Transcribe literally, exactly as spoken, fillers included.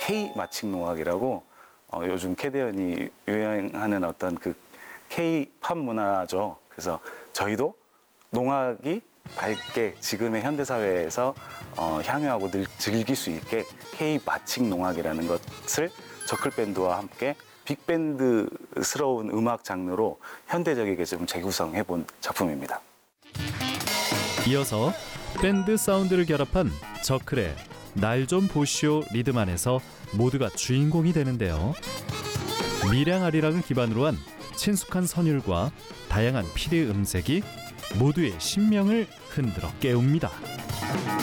K 마칭 농악이라고 어, 요즘 캐대언이 유행하는 어떤 그 K-팝 문화죠. 그래서 저희도 농악이 밝게 지금의 현대사회에서 어, 향유하고 늘 즐길 수 있게 K 마칭 농악이라는 것을 저클밴드와 함께 빅밴드스러운 음악 장르로 현대적이게 좀 재구성해 본 작품입니다. 이어서 밴드 사운드를 결합한 저클의 날 좀 보시오 리듬 안에서 모두가 주인공이 되는데요. 밀양아리랑을 기반으로 한 친숙한 선율과 다양한 피리 음색이 모두의 심령을 흔들어 깨웁니다.